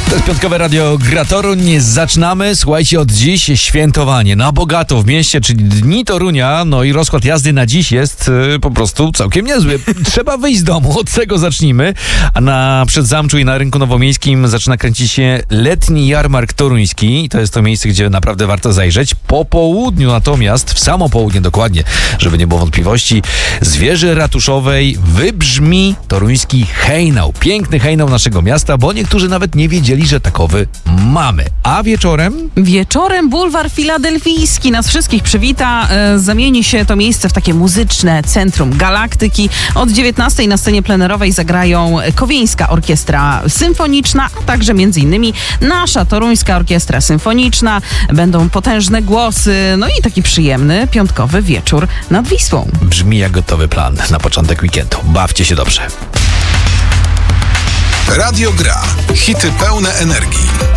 To jest piątkowe Radio Gra Toruń. Zaczynamy, słuchajcie, od dziś świętowanie na bogato w mieście, czyli Dni Torunia. No i rozkład jazdy na dziś jest po prostu całkiem niezły. Trzeba wyjść z domu, od tego zacznijmy. A na Przedzamczu i na Rynku Nowomiejskim zaczyna kręcić się letni jarmark toruński. To jest to miejsce, gdzie naprawdę warto zajrzeć. Po południu natomiast, w samo południe dokładnie, żeby nie było wątpliwości, z wieży ratuszowej wybrzmi toruński hejnał. Piękny hejnał naszego miasta, bo niektórzy nawet nie wiedzieli, że takowy mamy. A wieczorem? Wieczorem bulwar filadelfijski nas wszystkich przywita. Zamieni się to miejsce w takie muzyczne centrum galaktyki. Od 19 na scenie plenerowej zagrają Kowieńska Orkiestra Symfoniczna, a także m.in. nasza Toruńska Orkiestra Symfoniczna. Będą potężne głosy, no i taki przyjemny piątkowy wieczór nad Wisłą. Brzmi jak gotowy plan na początek weekendu. Bawcie się dobrze. Radio Gra. Hity pełne energii.